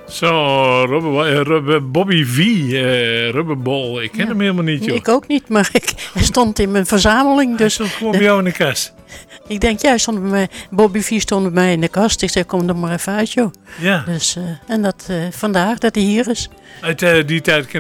Zo, Bobby V, Rubberbol. Ik ken hem helemaal niet, joh. Ik ook niet, maar hij stond in mijn verzameling. Dus Hij stond gewoon bij jou in de kast. ik denk, hij stond bij mij, Bobby V stond bij mij in de kast. Ik zei, kom er maar even uit, joh. Ja. Dus, en vandaar dat hij hier is. Uit die tijd